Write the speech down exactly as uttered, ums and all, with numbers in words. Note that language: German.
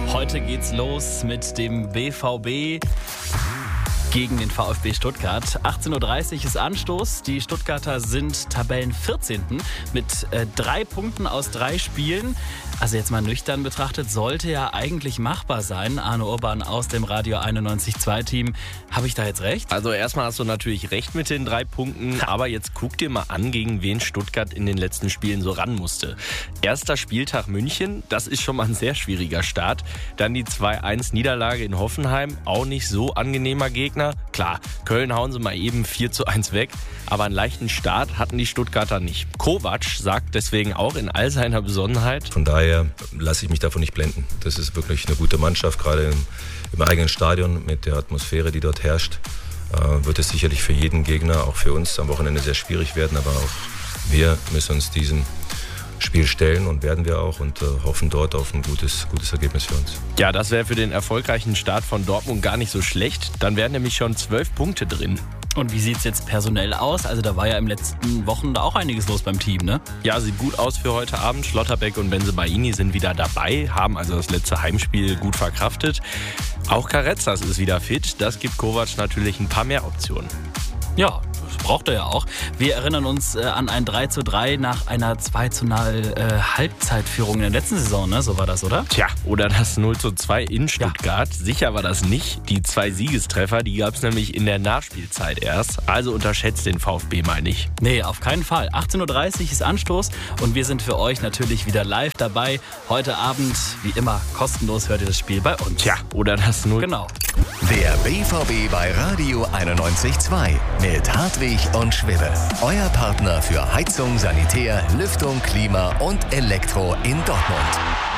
Heute geht's los mit dem B V B gegen den VfB Stuttgart. achtzehn Uhr dreißig ist Anstoß. Die Stuttgarter sind Tabellenvierzehnten mit äh, drei Punkten aus drei Spielen. Also jetzt mal nüchtern betrachtet, sollte ja eigentlich machbar sein. Arne Urban aus dem Radio einundneunzig Komma zwei Team. Habe ich da jetzt recht? Also erstmal hast du natürlich recht mit den drei Punkten, aber jetzt guck dir mal an, gegen wen Stuttgart in den letzten Spielen so ran musste. Erster Spieltag München, das ist schon mal ein sehr schwieriger Start. Dann die zwei eins Niederlage in Hoffenheim, auch nicht so angenehmer Gegner. Klar, Köln hauen sie mal eben vier zu eins weg, aber einen leichten Start hatten die Stuttgarter nicht. Kovac sagt deswegen auch in all seiner Besonnenheit: Von daher lasse ich mich davon nicht blenden. Das ist wirklich eine gute Mannschaft, gerade im, im eigenen Stadion mit der Atmosphäre, die dort herrscht. Äh, wird es sicherlich für jeden Gegner, auch für uns am Wochenende sehr schwierig werden, aber auch wir müssen uns diesem Spiel stellen und werden wir auch und äh, hoffen dort auf ein gutes, gutes Ergebnis für uns. Ja, das wäre für den erfolgreichen Start von Dortmund gar nicht so schlecht. Dann wären nämlich schon zwölf Punkte drin. Und wie sieht es jetzt personell aus? Also da war ja in den letzten Wochen da auch einiges los beim Team, ne? Ja, sieht gut aus für heute Abend. Schlotterbeck und Bensebaini sind wieder dabei, haben also das letzte Heimspiel gut verkraftet. Auch Carrezzas ist wieder fit. Das gibt Kovac natürlich ein paar mehr Optionen. Ja, das braucht er ja auch. Wir erinnern uns äh, an ein drei zu drei nach einer zwei zu null äh, Halbzeitführung in der letzten Saison, ne? So war das, oder? Tja, oder das null zu zwei in Stuttgart. Ja. Sicher war das nicht. Die zwei Siegestreffer, die gab es nämlich in der Nachspielzeit erst. Also unterschätzt den VfB mal nicht. Nee, auf keinen Fall. achtzehn Uhr dreißig ist Anstoß und wir sind für euch natürlich wieder live dabei. Heute Abend, wie immer, kostenlos hört ihr das Spiel bei uns. Tja, oder das null. Genau. Der B V B bei Radio einundneunzig Komma zwei mit Hartwig und Schwibbe. Euer Partner für Heizung, Sanitär, Lüftung, Klima und Elektro in Dortmund.